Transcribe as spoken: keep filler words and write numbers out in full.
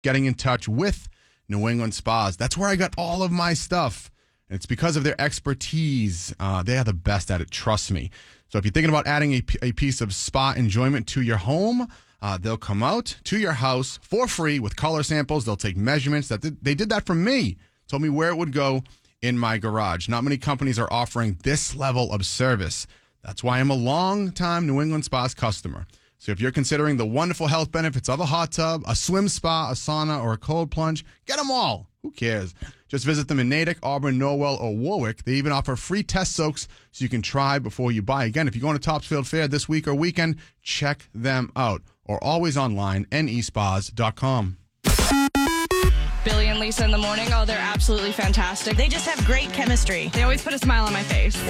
getting in touch with New England Spas. That's where I got all of my stuff. And it's because of their expertise. Uh, they are the best at it, trust me. So if you're thinking about adding a, a piece of spa enjoyment to your home, uh, they'll come out to your house for free with color samples. They'll take measurements. That did, They did that for me. Told me where it would go in my garage. Not many companies are offering this level of service. That's why I'm a long-time New England Spas customer. So if you're considering the wonderful health benefits of a hot tub, a swim spa, a sauna, or a cold plunge, get them all. Who cares? Just visit them in Natick, Auburn, Norwell, or Warwick. They even offer free test soaks so you can try before you buy. Again, if you're going to Topsfield Fair this week or weekend, check them out. Or always online, N E spas dot com. Billy and Lisa in the morning. Oh, they're absolutely fantastic. They just have great chemistry. They always put a smile on my face.